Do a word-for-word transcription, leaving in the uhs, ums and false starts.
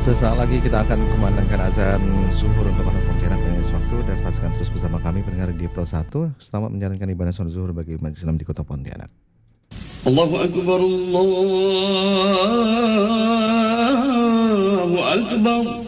Sesaat lagi kita akan kumandangkan azan zuhur untuk anak Pontianak dan waktu dan pastikan terus bersama kami pendengar di Pro satu. Selamat menjalankan ibadah sholat zuhur bagi umat Islam di Kota Pontianak. Allahu Akbar, Allahu Akbar.